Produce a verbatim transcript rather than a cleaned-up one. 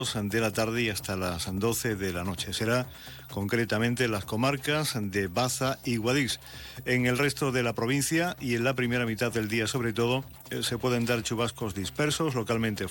de la tarde y hasta las doce de la noche. Será concretamente en las comarcas de Baza y Guadix. En el resto de la provincia y en la primera mitad del día sobre todo, eh, se pueden dar chubascos dispersos, localmente